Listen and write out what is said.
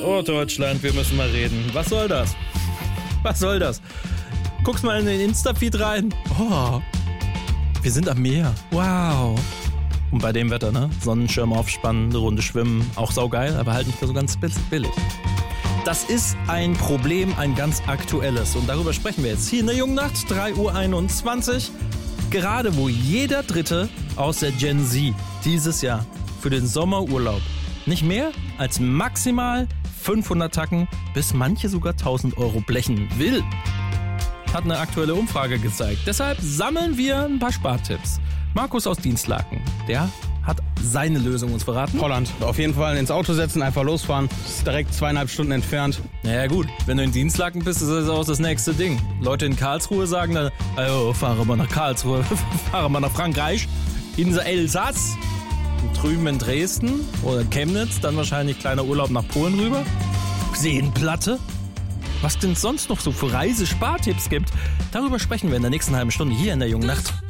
Oh Deutschland, wir müssen mal reden. Was soll das? Was soll das? Guck's mal in den Insta-Feed rein. Oh, wir sind am Meer. Wow. Und bei dem Wetter, ne? Sonnenschirm aufspannen, eine Runde schwimmen. Auch saugeil, aber halt nicht mehr so ganz billig. Das ist ein Problem, ein ganz aktuelles. Und darüber sprechen wir jetzt hier in der Jungen Nacht, 3:21 Uhr. Gerade wo jeder Dritte aus der Gen Z dieses Jahr für den Sommerurlaub nicht mehr als maximal 500 Tacken bis manche sogar 1.000 Euro blechen will. Hat eine aktuelle Umfrage gezeigt. Deshalb sammeln wir ein paar Spartipps. Markus aus Dienstlaken, der hat seine Lösung uns verraten. Holland. Auf jeden Fall ins Auto setzen, einfach losfahren. Das ist direkt 2,5 Stunden entfernt. Naja gut, wenn du in Dienstlaken bist, ist das auch das nächste Ding. Leute in Karlsruhe sagen dann, oh, fahre mal nach Karlsruhe, fahre mal nach Frankreich, in Elsass, und drüben in Dresden oder Chemnitz, dann wahrscheinlich kleiner Urlaub nach Polen rüber. Seenplatte? Was denn sonst noch so für Reisespartipps gibt, darüber sprechen wir in der nächsten halben Stunde hier in der Jungen Nacht.